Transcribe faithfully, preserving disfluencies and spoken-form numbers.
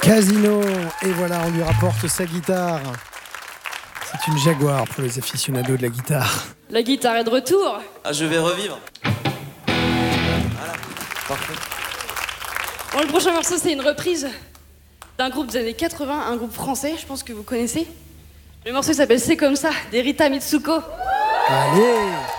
Casino. Et voilà, on lui rapporte sa guitare. C'est une Jaguar pour les aficionados de la guitare. La guitare est de retour. Ah, je vais revivre. Voilà, parfait. Bon, le prochain morceau, c'est une reprise d'un groupe des années quatre-vingts, un groupe français, je pense que vous connaissez. Le morceau s'appelle C'est comme ça, des Rita Mitsuko. Allez!